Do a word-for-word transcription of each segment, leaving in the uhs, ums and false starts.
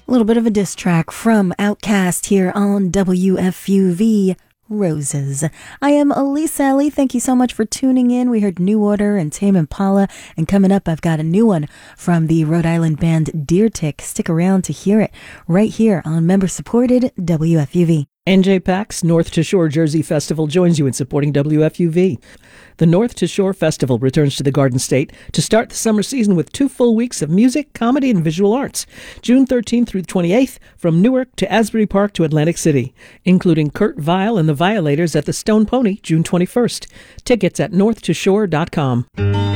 A little bit of a diss track from Outkast here on W F U V. Roses. I am Elise Alley. Thank you so much for tuning in. We heard New Order and Tame Impala, and coming up I've got a new one from the Rhode Island band Deer Tick. Stick around to hear it right here on member-supported W F U V. N J PAC's North to Shore Jersey Festival joins you in supporting W F U V. The North to Shore Festival returns to the Garden State to start the summer season with two full weeks of music, comedy, and visual arts, June thirteenth through twenty-eighth, from Newark to Asbury Park to Atlantic City, including Kurt Vile and the Violators at the Stone Pony, June twenty-first. Tickets at north to shore dot com.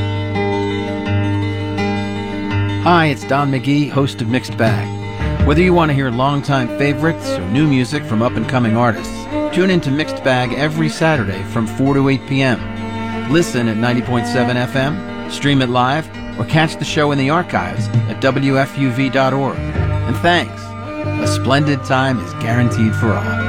Hi, it's Don McGee, host of Mixed Bag. Whether you want to hear longtime favorites or new music from up-and-coming artists, tune in to Mixed Bag every Saturday from four to eight p.m. Listen at ninety point seven F M, stream it live, or catch the show in the archives at W F U V dot org. And thanks. A splendid time is guaranteed for all.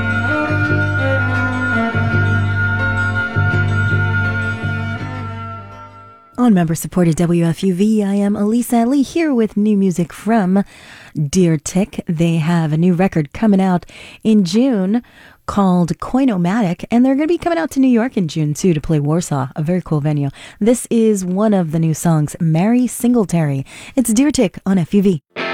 On member-supported W F U V, I am Elise Alley here with new music from Deer Tick. They have a new record coming out in June called Coinomatic, and they're going to be coming out to New York in June, too, to play Warsaw, a very cool venue. This is one of the new songs, Mary Singletary. It's Deer Tick on F U V.